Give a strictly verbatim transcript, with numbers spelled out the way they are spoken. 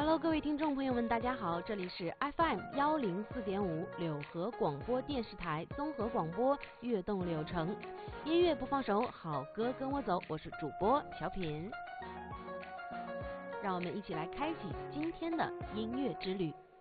Hello， 各位听众朋友们，大家好，这里是 F M 幺零四点五柳河广播电视台综合广播，悦动柳城，音乐不放手，好歌跟我走，我是主播小品，让我们一起来开启今天的音乐之旅。